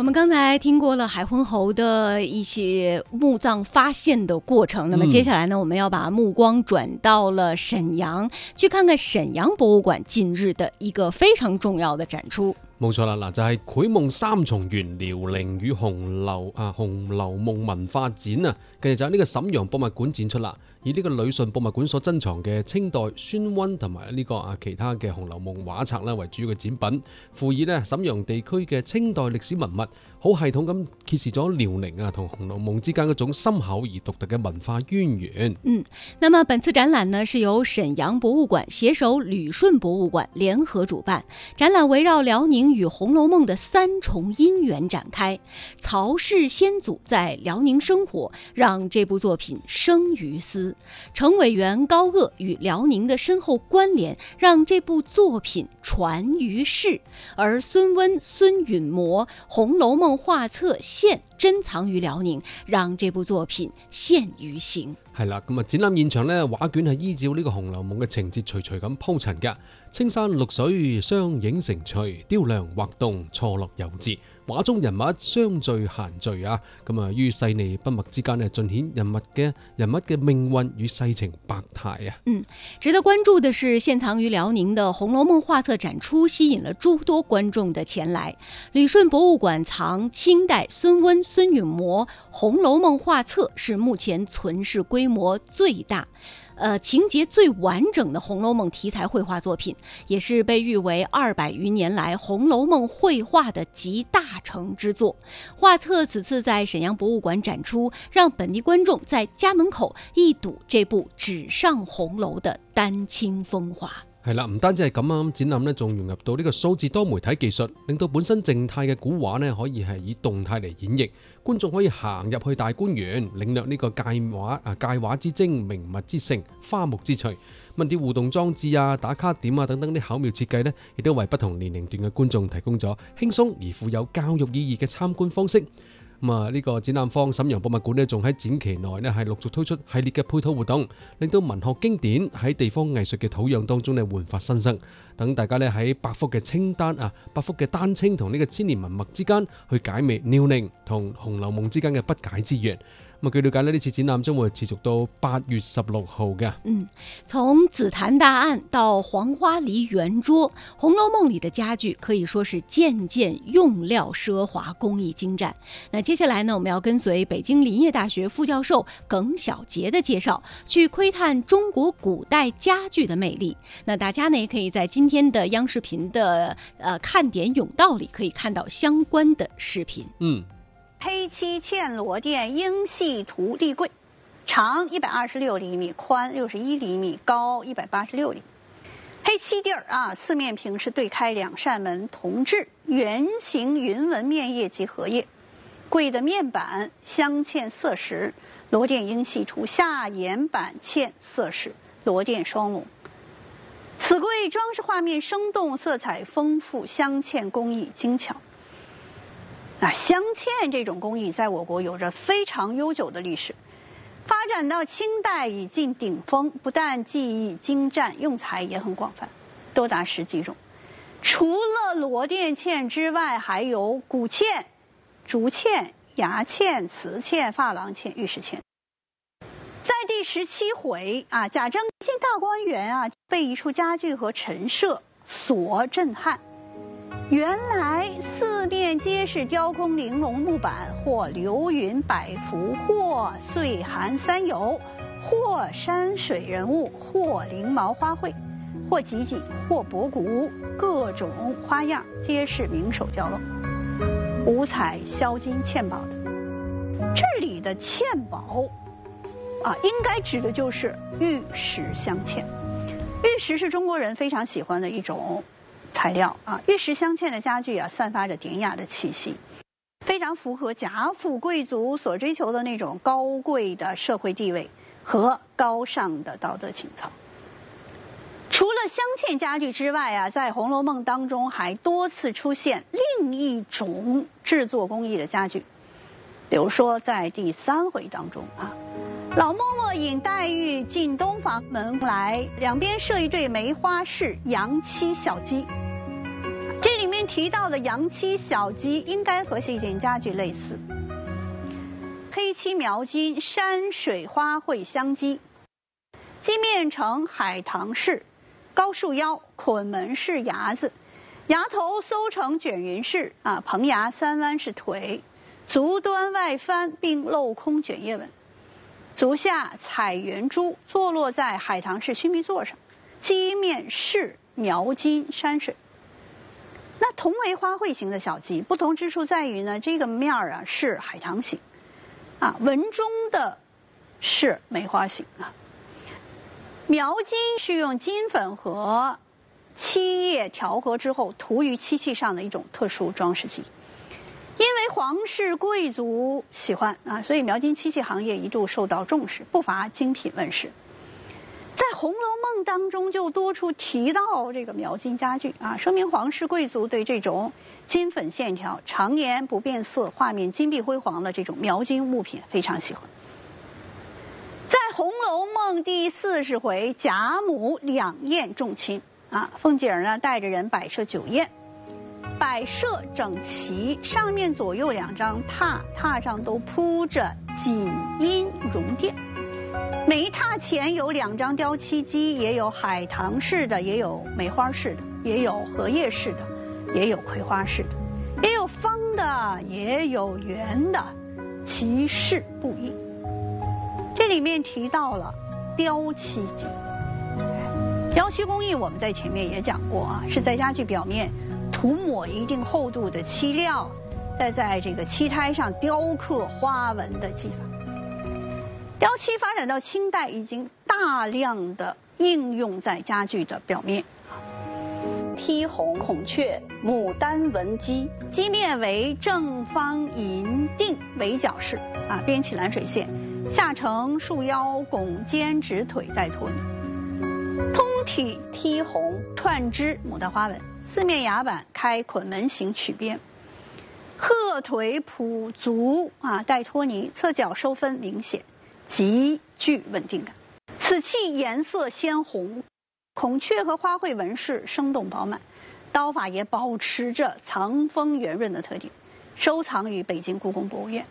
我们刚才听过了海昏侯的一些墓葬发现的过程，那么接下来呢，我们要把目光转到了沈阳，去看看沈阳博物馆近日的一个非常重要的展出。 冇錯啦，嗱就係繪夢三重園遼寧與紅樓夢文化展啊，近日就喺呢個瀋陽博物館展出啦。以呢個旅順博物館所珍藏嘅清代孫溫同埋呢個其他嘅《紅樓夢》畫冊啦為主要嘅展品，附以呢瀋陽地區嘅清代歷史文物，好系統咁揭示咗遼寧同《紅樓夢》之間嗰種深厚而獨特嘅文化淵源。 那麼本次展覽呢是由沈陽博物館攜手旅順博物館聯合主辦，展覽圍繞遼寧與《紅樓夢》的三重因緣展開，曹氏先祖在遼寧生活，讓這部作品生於斯。程委員高鶚與遼寧的深厚關聯，讓這部作品傳於世。而孫溫、孫允模《紅樓夢》畫冊現珍藏於遼寧，讓這部作品現於形。 係啦，咁展覽現場呢，畫卷係依照呢個《紅樓夢》嘅情節徐徐咁鋪陳㗎，青山綠水相映成趣，雕梁畫棟錯落有致，畫中人物相聚閒聚啊，咁於細膩筆墨之間呢，盡顯人物嘅命運與世情百態啊。 值得關注的是，現藏於遼寧的《紅樓夢》畫冊展出吸引了諸多觀眾的前來。旅順博物館藏清代孫溫、孫允模《紅樓夢》畫冊，是目前存世規模最大、情節最完整的《紅樓夢》題材繪畫作品，也是被譽為200餘年來《紅樓夢》繪畫的集大成之作。畫冊此次在沈陽博物館展出，讓本地觀眾在家門口一睹這部紙上紅樓的丹青風華。 係啦，唔單止係咁啊，展覽呢仲融入到呢個數字多媒體技術，令到本身靜態嘅古畫呢可以係以動態嚟演繹，觀眾可以行入去大觀園，領略呢個界畫之精、名物之盛、花木之趣。咁啲互動裝置啊、打卡點啊等等啲巧妙設計呢，亦都為不同年齡段嘅觀眾提供咗輕鬆而富有教育意義嘅參觀方式。呢個展覽方瀋陽博物館呢，仲喺展期內呢係陸續推出系列嘅配套活動，令到文學經典喺地方藝術嘅土壤當中呢煥發新生。等大家呢喺百幅嘅清單百幅嘅丹青同呢個千年文墨之間去解密遼寧同《紅樓夢》之間嘅不解之緣。據了解呢次展覽將會持續到8月16號嘅。 從紫檀大案到黃花梨圓桌，《紅樓夢》裡的家具可以說是件件用料奢華，工藝精湛。那接下來呢，我們要跟隨北京林業大學副教授耿小杰的介紹，去窺探中國古代家具的魅力。那大家呢，也可以在今天的央視頻的看點甬道裡可以看到相關的視頻。 黑漆嵌螺鈿英系圖立櫃，長126厘米，寬61厘米，高186厘米。黑漆地四面屏是對開2扇門，銅製圓形雲紋面業及荷葉。櫃的面板鑲嵌色石，螺鈿英系圖，下沿板嵌色石，螺鈿雙龍。此櫃裝飾畫面生動，色彩豐富，鑲嵌工藝精巧。鑲嵌這種工藝在我國有着非常悠久的歷史，發展到清代已近頂峰，不但技藝精湛，用材也很廣泛，多達10幾種。除了螺鈿嵌之外，還有骨嵌、竹嵌、牙嵌、瓷嵌、珐琅嵌、玉石嵌。在第17回賈政進大觀園被一處家具和陳設所震撼。原來四面皆是雕空玲珑木板，或流雲百幅，或歲寒三友，或山水人物，或翎毛花卉，或集锦，或博古，各種花樣皆是名手雕镂，五彩鑲金嵌寶的。這裡的嵌寶應該指的就是玉石鑲嵌。玉石是中國人非常喜歡的一種材料玉石鑲嵌的家具散發着典雅的氣息，非常符合賈府貴族所追求的那種高貴的社會地位和高尚的道德情操。除了鑲嵌家具之外在《紅樓夢》當中還多次出現另一種製作工藝的家具，比如說在第3回當中老嬷嬷引黛玉進東房門來，兩邊設一對梅花式洋漆小雞。這裡面面提到的洋漆小鸡应该和这件家具类似。黑漆描金，山水花卉相击，基面呈海棠式，高束腰，捆门式牙子，牙头搜成卷云式棚牙3弯式腿，足端外翻并镂空卷叶纹，足下彩圆珠坐落在海棠式须弥座上，基面式描金山水。那同为花卉型的小鸡，不同之处在于呢，这个面是海棠形纹中的是梅花形描金是用金粉和漆液调和之后涂于漆器上的一种特殊装饰技艺。因为皇室贵族喜欢所以描金漆器行业一度受到重视，不乏精品问世。在《红楼梦》当中就多处提到这个描金家具说明皇室贵族对这种金粉线条、常年不变色、画面金碧辉煌的这种描金物品非常喜欢。在《红楼梦》第40回，贾母两宴众亲凤姐呢带着人摆设酒宴，摆设整齐，上面左右2张榻，榻上都铺着锦阴绒垫。每一榻前有2张雕漆机，也有海棠式的，也有梅花式的，也有荷叶式的，也有葵花式的，也有方的，也有圆的，其式不一。这里面提到了雕漆机。雕漆工艺我们在前面也讲过是在家具表面涂抹一定厚度的漆料，再在这个漆胎上雕刻花纹的技法。雕漆发展到清代，已经大量的应用在家具的表面。梯红、孔雀、牡丹纹基，基面为正方银锭围角式编起蓝水线，下呈束腰，拱肩直腿带托泥。通体梯红，串枝牡丹花纹，四面牙板开捆门形曲边，鹤腿蹼足带托泥，侧角收分明显，极具稳定感。此器颜色鲜红，孔雀和花卉纹饰生动饱满，刀法也保持着藏锋圆润的特点，收藏于北京故宫博物院。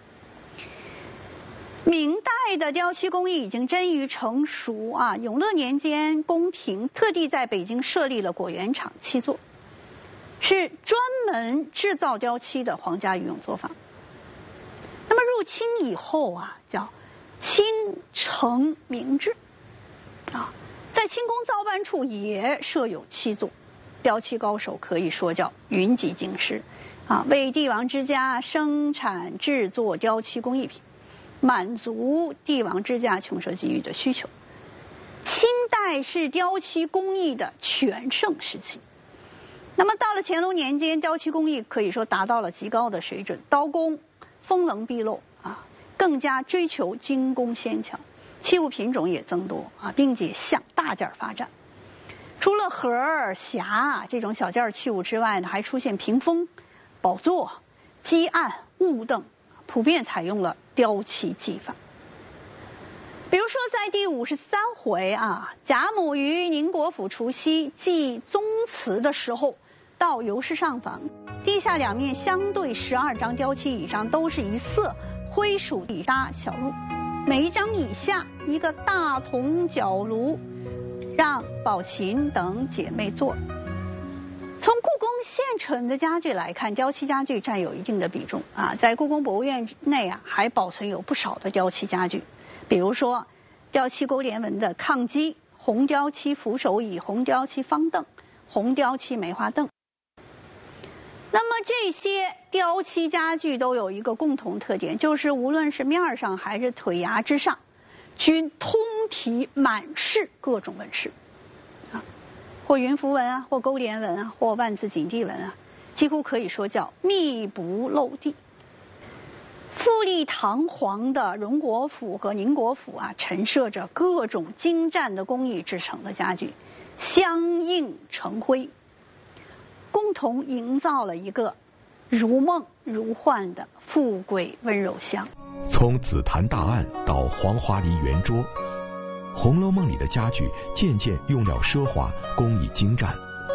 明代的雕漆工艺已经臻于成熟永乐年间，宫廷特地在北京设立了果园厂漆作，是专门制造雕漆的皇家御用作坊。那么入清以后叫清承明制在清宫造办处也设有漆作，雕漆高手可以说叫云集京师为帝王之家生产制作雕漆工艺品，满足帝王之家穷奢极欲的需求。清代是雕漆工艺的全盛时期。那么到了乾隆年间，雕漆工艺可以说达到了极高的水准，刀工锋棱毕露更加追求精工纤巧，器物品种也增多并且向大件发展。除了盒儿、匣这种小件器物之外呢，还出现屏风、宝座、几案、雾凳，普遍采用了雕漆技法。比如说在第53回贾母于宁国府除夕祭宗祠的时候，到游氏上房，地下2面相对12张雕漆椅上都是一色灰鼠底搭小褥，每一张椅下一个大铜角炉，让宝琴等姐妹坐。从故宫现存的家具来看，雕漆家具占有一定的比重在故宫博物院内还保存有不少的雕漆家具，比如说雕漆勾连纹的炕几、红雕漆扶手椅、红雕漆方凳、红雕漆梅花凳。那么这些雕漆家具都有一个共同特点，就是无论是面上还是腿牙之上，均通体满是各种纹饰或云浮纹或勾连纹或万字锦地纹几乎可以说叫密不漏地。富丽堂皇的荣国府和宁国府陈设着各种精湛的工艺制成的家具，相映成辉，共同营造了一个如梦如幻的富贵温柔乡。 从紫檀大案到黄花梨圆桌，《红楼梦》里的家具件件用料奢华，工艺精湛。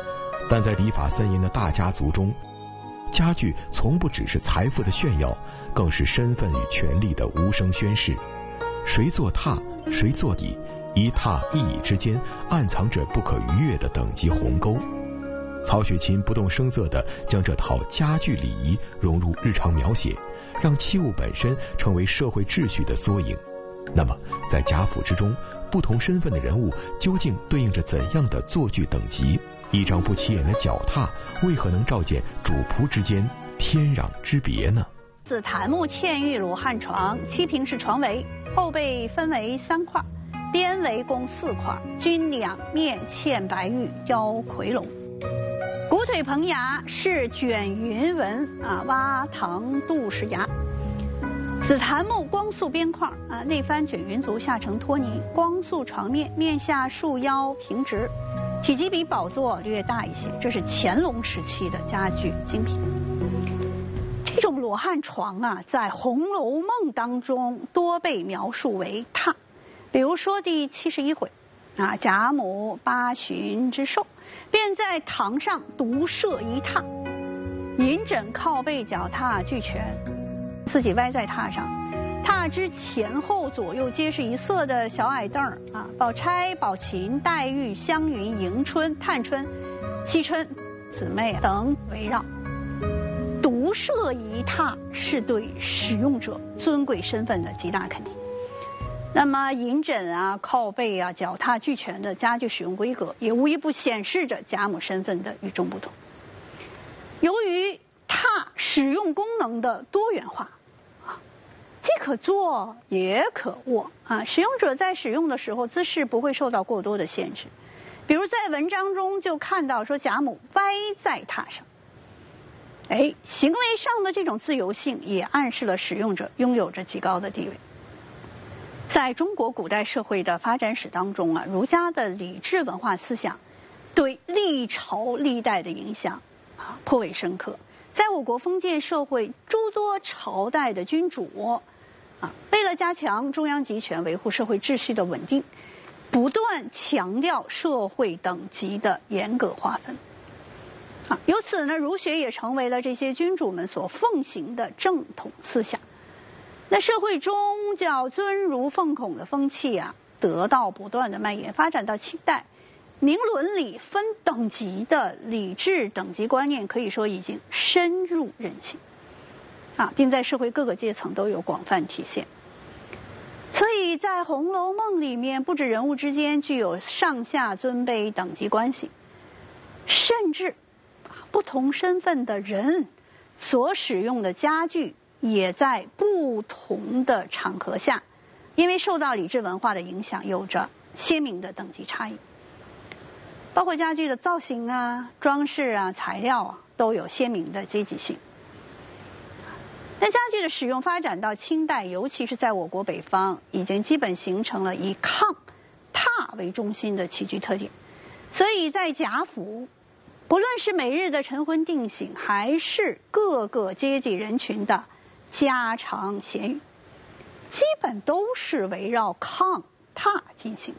但在礼法森严的大家族中，家具从不只是财富的炫耀，更是身份与权力的无声宣誓。谁做榻，谁做椅，一榻一椅之间暗藏着不可逾越的等级鸿沟。曹雪芹不动声色地将这套家具礼仪融入日常描写，让器物本身成为社会秩序的缩影。那么在贾府之中，不同身份的人物究竟对应着怎样的坐具等级？一张不起眼的脚踏为何能照见主仆之间天壤之别呢？ 紫檀木嵌玉罗汉床，7平式床围，后背分为3块，边围共4块，均两面嵌白玉雕夔龙。鼓腿棚牙是卷云纹挖堂杜氏牙。紫檀木光素边框内翻卷云足，下呈托泥，光素床面，面下束腰平直，体积比宝座略大一些。这是乾隆时期的家具精品。这种罗汉床在《红楼梦》当中多被描述为榻，比如说第71回贾母8旬之寿，便在堂上独设一榻，银枕靠背脚踏俱全，自己歪在榻上，榻之前后左右皆是一色的小矮凳宝钗、宝琴、黛玉、湘云、迎春、探春、惜春、姊妹等围绕。独设一榻是对使用者尊贵身份的极大肯定。那么银枕靠背脚踏俱全的家具使用规格，也无一不显示着贾母身份的与众不同。由于榻使用功能的多元化既可坐也可卧使用者在使用的时候姿势不会受到过多的限制。比如在文章中就看到说贾母歪在榻上，行为上的这种自由性也暗示了使用者拥有着极高的地位。在中国古代社会的发展史当中儒家的礼制文化思想对历朝历代的影响颇为深刻。在我国封建社会诸多朝代的君主为了加强中央集权，维护社会秩序的稳定，不断强调社会等级的严格划分由此呢，儒学也成为了这些君主们所奉行的正统思想。那社会中叫尊儒奉孔的风气得到不断的蔓延，发展到清代，明伦理分等级的礼制等级观念可以说已经深入人心并在社会各个阶层都有广泛体现。所以在《红楼梦》里面，不止人物之间具有上下尊卑等级关系，甚至不同身份的人所使用的家具也在不同的场合下，因为受到礼制文化的影响，有着鲜明的等级差异。包括家具的造型装饰材料都有鲜明的阶级性。那家具的使用发展到清代，尤其是在我国北方，已经基本形成了以炕、榻为中心的起居特点。所以在贾府，不论是每日的晨昏定省，还是各个阶级人群的家常闲语，基本都是围绕炕、榻进行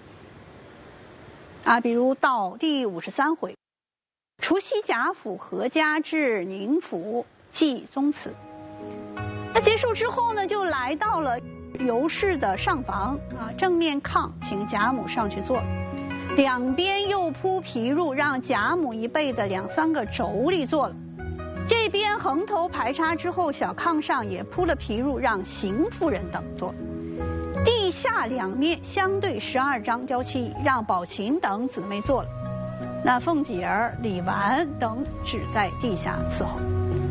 的比如到第53回，除夕贾府何家至宁府祭宗祠。那结束之后呢，就来到了尤氏的上房正面炕，请贾母上去坐，两边又铺皮褥，让贾母一背的2-3个妯娌坐了。这边横头排插之后，小炕上也铺了皮褥，让邢夫人等坐。地下两面相对12张雕漆椅，让宝琴等姊妹坐了。那凤姐儿、李纨等只在地下伺候。